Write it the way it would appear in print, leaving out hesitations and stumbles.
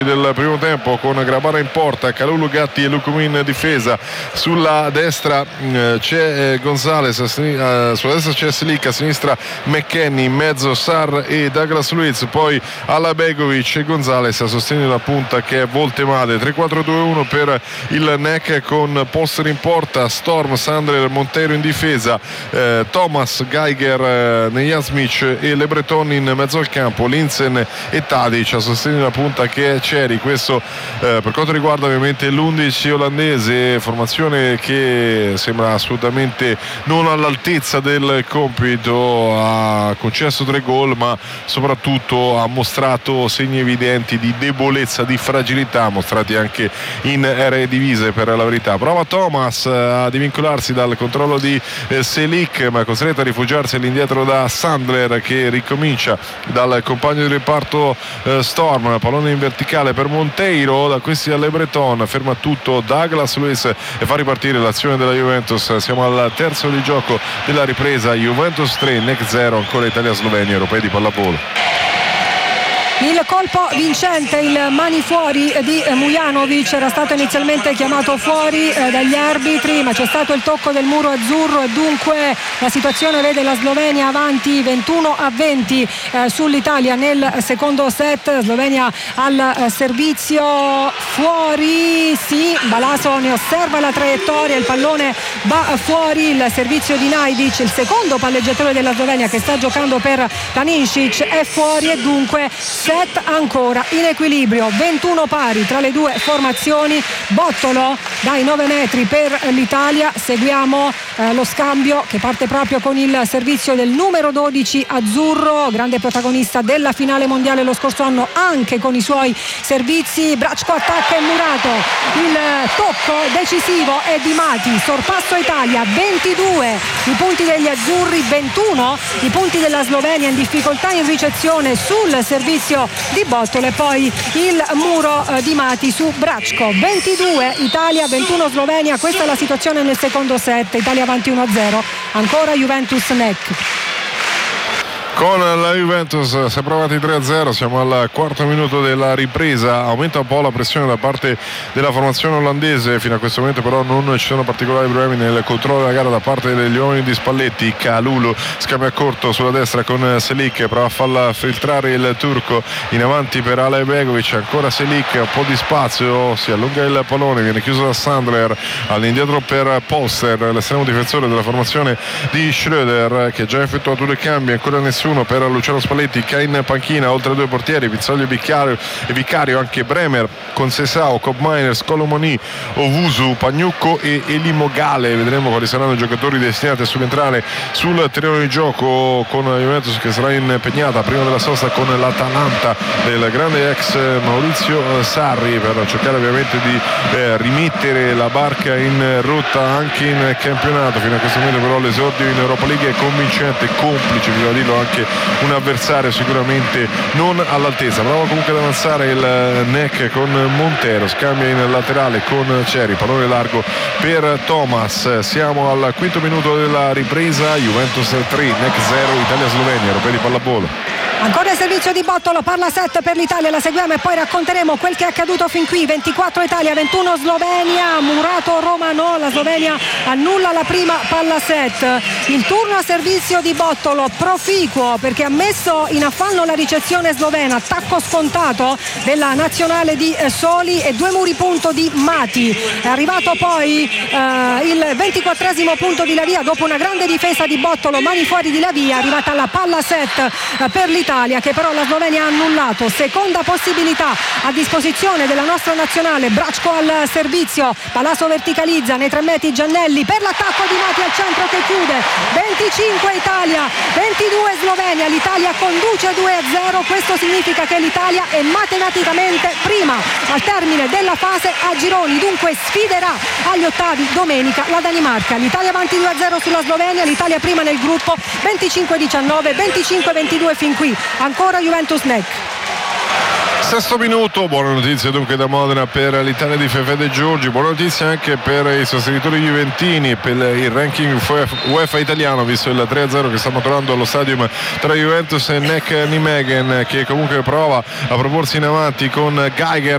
del primo tempo, con Grabara in porta, Kalulu, Gatti e Lucumin in difesa. Sulla destra c'è Gonzalez, sulla destra c'è Selic, a sinistra McKennie, in mezzo Sarr e Douglas Luiz, poi Alabegovic e Gonzalez a sostegno della punta che è Voltemade. 3-4-2-1 per il NEC, con Poster in porta, Storm, Sandler, Monteiro in difesa, Thomas, Geiger, Nejasmic e Le Breton in mezzo al campo, Linsen e Tadic a sostegno della punta che è Ceri. Questo per quanto riguarda ovviamente l'11 olandese, formazione che sembra assolutamente non all'altezza del compito. Ha concesso 3 gol, ma soprattutto ha mostrato segni evidenti di debolezza, di fragilità, mostrati anche in aree divise, per la verità. Prova Thomas a divincolarsi dal controllo di Selic, ma è costretto a rifugiarsi all'indietro da Sandler, che ricomincia dal compagno di reparto Storm. Pallone in verticale per Monteiro, da questi alle Breton, ferma tutto Douglas Luiz e fa ripartire l'azione della Juventus. Siamo al terzo di gioco della ripresa, Juventus 3, NEC 0, ancora Italia-Slovenia, europei di pallavolo. Il colpo vincente, il mani fuori di Mujanovic, era stato inizialmente chiamato fuori dagli arbitri, ma c'è stato il tocco del muro azzurro e dunque la situazione vede la Slovenia avanti 21-20 sull'Italia nel secondo set. Slovenia al servizio, fuori, sì, Balaso ne osserva la traiettoria, il pallone va fuori, il servizio di Najdic, il secondo palleggiatore della Slovenia che sta giocando per Planinšić, è fuori e dunque set ancora in equilibrio, 21 pari tra le due formazioni. Bottolo dai 9 metri per l'Italia, seguiamo lo scambio che parte proprio con il servizio del numero 12 azzurro, grande protagonista della finale mondiale lo scorso anno anche con i suoi servizi. Bračko attacca e Murato, il tocco decisivo è di Mati, sorpasso Italia, 22 i punti degli azzurri, 21 i punti della Slovenia, in difficoltà in ricezione sul servizio di Bottolo e poi il muro di Mati su Bračko. 22 Italia, 21 Slovenia, questa è la situazione nel secondo set, Italia avanti 1-0, ancora Juventus NEC. Con la Juventus si è provati 3-0, siamo al quarto minuto della ripresa, aumenta un po' la pressione da parte della formazione olandese, fino a questo momento però non ci sono particolari problemi nel controllo della gara da parte degli uomini di Spalletti. Kalulu scambia corto sulla destra con Selic, prova a farla filtrare il turco, in avanti per Alabegovic, ancora Selic, un po' di spazio, si allunga il pallone, viene chiuso da Sandler, all'indietro per Poster, l'estremo difensore della formazione di Schröder, che ha già effettuato 2 cambi, ancora nessuno per Luciano Spalletti, che è in panchina oltre a 2 portieri, Pizzolio e Vicario, anche Bremer con Sesao, Cobb Miners, Colomoni, Ovusu, Pagnucco e Elimogale. Vedremo quali saranno i giocatori destinati a subentrare sul terreno di gioco, con la Juventus che sarà impegnata prima della sosta con l'Atalanta del grande ex Maurizio Sarri, per cercare ovviamente di rimettere la barca in rotta anche in campionato. Fino a questo momento però l'esordio in Europa League è convincente, complice, bisogna dirlo, anche un avversario sicuramente non all'altezza. Prova comunque ad avanzare il NEC con Montero, scambia in laterale con Ceri, pallone largo per Thomas. Siamo al quinto minuto della ripresa, Juventus 3, NEC 0, Italia-Slovenia, europei di pallavolo. Ancora il servizio di Bottolo, parla set per l'Italia, la seguiamo e poi racconteremo quel che è accaduto fin qui. 24 Italia, 21 Slovenia, Murato Romano, la Slovenia annulla la prima palla set. Il turno a servizio di Bottolo, proficuo perché ha messo in affanno la ricezione slovena, attacco scontato della nazionale di Soli e 2 muri punto di Mati. È arrivato poi il 24esimo punto di Lavia dopo una grande difesa di Bottolo, mani fuori di Lavia, è arrivata la palla set per l'Italia che però la Slovenia ha annullato. Seconda possibilità a disposizione della nostra nazionale, Bračko al servizio, Balaso verticalizza nei 3 metri, Giannelli per l'attacco di Mati al centro che chiude. 25 Italia, 22 Slovenia, l'Italia conduce 2-0, questo significa che l'Italia è matematicamente prima al termine della fase a gironi, dunque sfiderà agli ottavi domenica la Danimarca. L'Italia avanti 2-0 sulla Slovenia, l'Italia prima nel gruppo, 25-19, 25-22 fin qui. Ancora Juventus NEC. Sesto minuto, buone notizie dunque da Modena per l'Italia di Fefè De Giorgi, buone notizie anche per i sostenitori juventini, per il ranking UEFA italiano, visto il 3-0 che sta maturando allo stadium tra Juventus e NEC Nijmegen, che comunque prova a proporsi in avanti con Geiger